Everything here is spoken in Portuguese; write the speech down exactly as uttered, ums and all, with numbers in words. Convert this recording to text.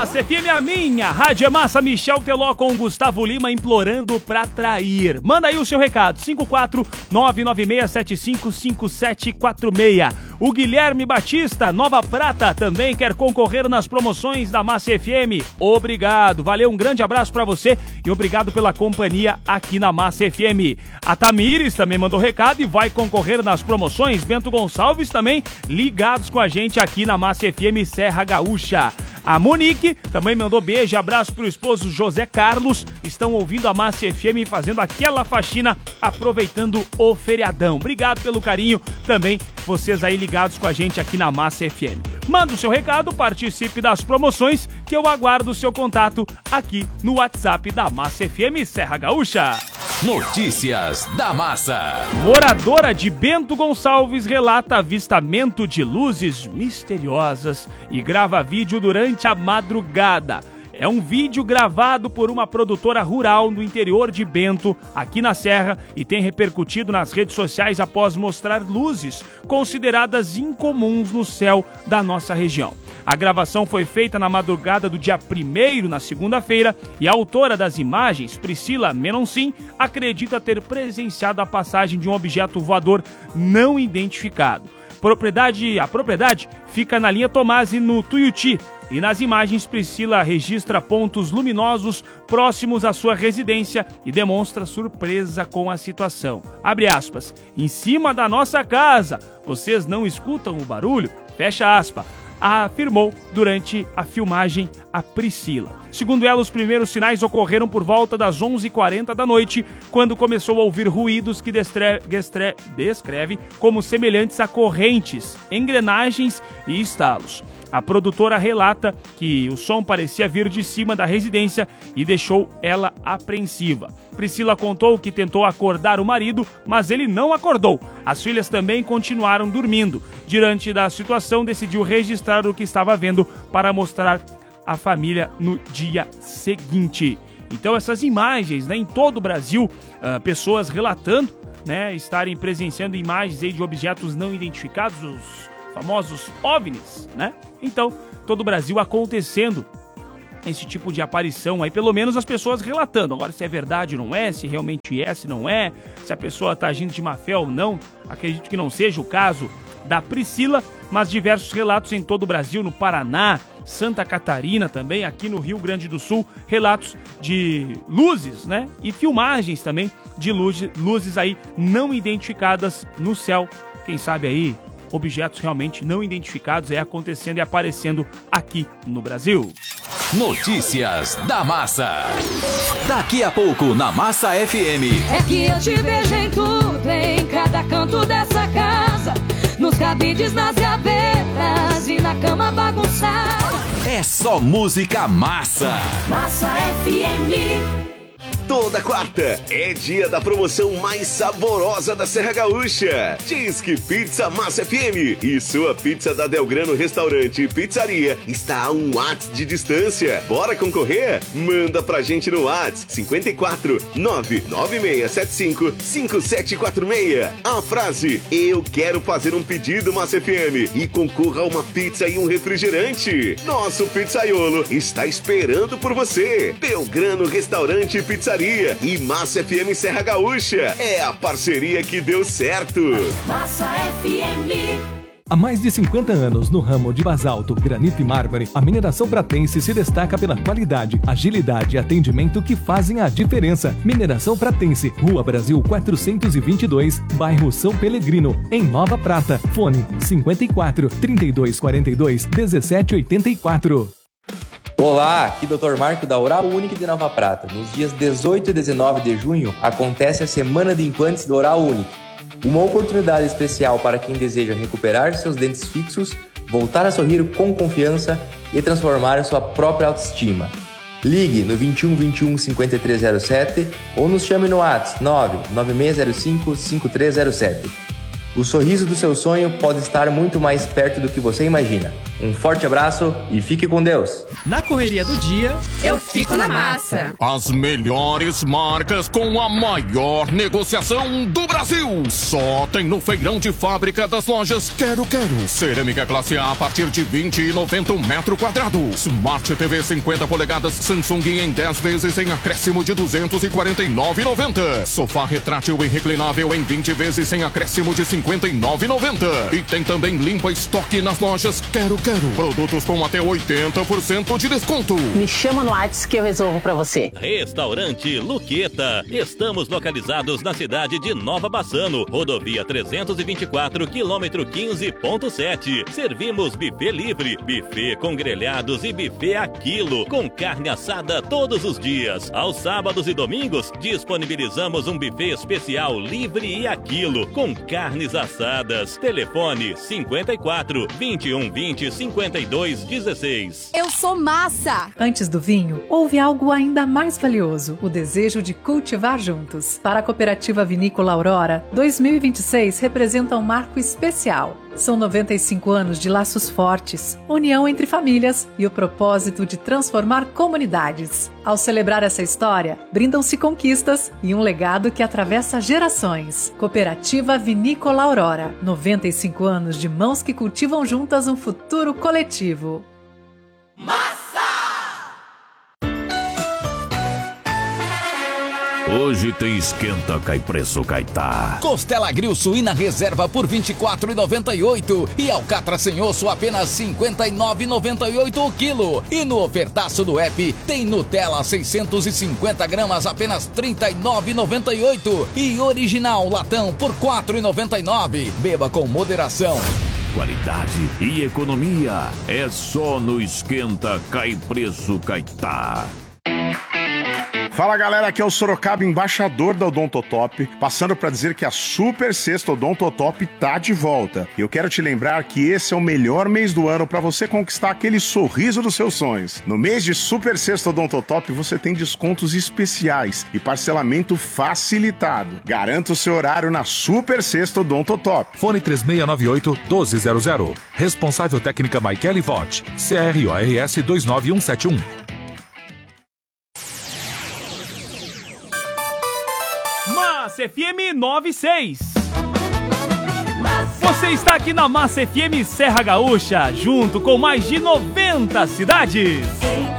Massa F M, a minha Rádio é Massa. Michel Teló com Gustavo Lima implorando pra trair. Manda aí o seu recado, cinco quatro nove nove seis sete cinco cinco sete quatro seis. O Guilherme Batista, Nova Prata, também quer concorrer nas promoções da Massa F M. Obrigado, valeu, um grande abraço pra você e obrigado pela companhia aqui na Massa F M. A Tamires também mandou recado e vai concorrer nas promoções. Bento Gonçalves também ligados com a gente aqui na Massa F M Serra Gaúcha. A Monique também mandou beijo e abraço pro esposo José Carlos. Estão ouvindo a Massa F M fazendo aquela faxina, aproveitando o feriadão. Obrigado pelo carinho também, vocês aí ligados com a gente aqui na Massa F M. Manda o seu recado, participe das promoções, que eu aguardo o seu contato aqui no WhatsApp da Massa F M Serra Gaúcha. Notícias da Massa. Moradora de Bento Gonçalves relata avistamento de luzes misteriosas e grava vídeo durante a madrugada. É um vídeo gravado por uma produtora rural no interior de Bento, aqui na Serra, e tem repercutido nas redes sociais após mostrar luzes consideradas incomuns no céu da nossa região. A gravação foi feita na madrugada do dia primeiro, na segunda-feira, e a autora das imagens, Priscila Menoncin, acredita ter presenciado a passagem de um objeto voador não identificado. Propriedade, a propriedade fica na linha Tomasi, no Tuiuti, e nas imagens Priscila registra pontos luminosos próximos à sua residência e demonstra surpresa com a situação. Abre aspas, em cima da nossa casa, vocês não escutam o barulho? Fecha aspas. Afirmou durante a filmagem a Priscila. Segundo ela, os primeiros sinais ocorreram por volta das onze e quarenta da noite, quando começou a ouvir ruídos que destre... Destre... descreve como semelhantes a correntes, engrenagens e estalos. A produtora relata que o som parecia vir de cima da residência e deixou ela apreensiva. Priscila contou que tentou acordar o marido, mas ele não acordou. As filhas também continuaram dormindo. Diante da situação, decidiu registrar o que estava vendo para mostrar à família no dia seguinte. Então essas imagens, né, em todo o Brasil, uh, pessoas relatando, né, estarem presenciando imagens aí de objetos não identificados, os famosos OVNIs, né? Então, todo o Brasil acontecendo esse tipo de aparição aí, pelo menos as pessoas relatando. Agora, se é verdade ou não é, se realmente é, se não é, se a pessoa está agindo de má fé ou não, acredito que não seja o caso da Priscila, mas diversos relatos em todo o Brasil, no Paraná, Santa Catarina também, aqui no Rio Grande do Sul, relatos de luzes, né? E filmagens também de luzes, luzes aí não identificadas no céu, quem sabe aí, objetos realmente não identificados é acontecendo e aparecendo aqui no Brasil. Notícias da Massa. Daqui a pouco na Massa F M. É que eu te vejo em tudo, em cada canto dessa casa, nos cabides, nas gavetas e na cama bagunçada. É só música massa. Massa F M. Toda quarta é dia da promoção mais saborosa da Serra Gaúcha. Disque Pizza Massa F M e sua pizza da Delgrano Restaurante e Pizzaria está a um WhatsApp de distância. Bora concorrer? Manda pra gente no WhatsApp cinco quatro nove nove seis sete cinco cinco sete quatro seis. A frase, eu quero fazer um pedido Massa F M, e concorra a uma pizza e um refrigerante. Nosso pizzaiolo está esperando por você. Delgrano Restaurante e Pizzaria e Massa F M Serra Gaúcha. É a parceria que deu certo. Massa F M. Há mais de cinquenta anos no ramo de basalto, granito e mármore, a mineração pratense se destaca pela qualidade, agilidade e atendimento que fazem a diferença. Mineração Pratense, Rua Brasil quatrocentos e vinte e dois, bairro São Pelegrino, em Nova Prata. Fone cinco quatro, trinta e dois quarenta e dois, dezessete oitenta e quatro. Olá, aqui doutor Marco da Oral Unique de Nova Prata. Nos dias dezoito e dezenove de junho acontece a Semana de Implantes da Oral Unique. Uma oportunidade especial para quem deseja recuperar seus dentes fixos, voltar a sorrir com confiança e transformar a sua própria autoestima. Ligue no vinte e um, vinte e um, cinquenta e três zero sete ou nos chame no WhatsApp nove nove seis zero cinco, cinco três zero sete. O sorriso do seu sonho pode estar muito mais perto do que você imagina. Um forte abraço e fique com Deus. Na correria do dia, eu fico na massa. As melhores marcas com a maior negociação do Brasil. Só tem no feirão de fábrica das lojas Quero Quero. Cerâmica classe A a partir de vinte e noventa um metro quadrado. Smart T V cinquenta polegadas Samsung em dez vezes em acréscimo de duzentos e quarenta e nove reais e noventa centavos. Sofá retrátil e reclinável em vinte vezes em acréscimo de cinquenta e nove reais e noventa centavos. E tem também limpa estoque nas lojas Quero Quero. Produtos com até oitenta por cento de desconto. Me chama no WhatsApp que eu resolvo pra você. Restaurante Luqueta. Estamos localizados na cidade de Nova Bassano, rodovia trezentos e vinte e quatro, quilômetro quinze ponto sete. Servimos buffet livre, buffet com grelhados e buffet a quilo, com carne assada todos os dias. Aos sábados e domingos, disponibilizamos um buffet especial livre e a quilo, com carnes assadas. Telefone cinquenta e quatro, vinte e um vinte, cinquenta e dois dezesseis. Eu sou massa! Antes do vinho, houve algo ainda mais valioso, o desejo de cultivar juntos. Para a Cooperativa Vinícola Aurora, dois mil e vinte e seis representa um marco especial. São noventa e cinco anos de laços fortes, união entre famílias e o propósito de transformar comunidades. Ao celebrar essa história, brindam-se conquistas e um legado que atravessa gerações. Cooperativa Vinícola Aurora, noventa e cinco anos de mãos que cultivam juntas um futuro coletivo. Massa! Hoje tem esquenta, cai preço, cai tá. Costela grill suína reserva por vinte e quatro reais e noventa e oito centavos e alcatra sem osso apenas cinquenta e nove reais e noventa e oito centavos o quilo. E no ofertaço do app tem Nutella seiscentos e cinquenta gramas apenas trinta e nove reais e noventa e oito centavos e original latão por quatro reais e noventa e nove centavos. Beba com moderação. Qualidade e economia é só no esquenta, cai preço, cai tá. Fala galera, aqui é o Sorocaba, embaixador da Odontotop, passando para dizer que a Super Sexta Odontotop tá de volta. E eu quero te lembrar que esse é o melhor mês do ano para você conquistar aquele sorriso dos seus sonhos. No mês de Super Sexta Odontotop você tem descontos especiais e parcelamento facilitado. Garanta o seu horário na Super Sexta Odontotop. Fone três seis nove oito, um dois zero zero. Responsável técnica Michele Vogt. C R O R S dois nove um sete um. Massa F M noventa e seis. Você está aqui na Massa F M Serra Gaúcha, junto com mais de noventa cidades.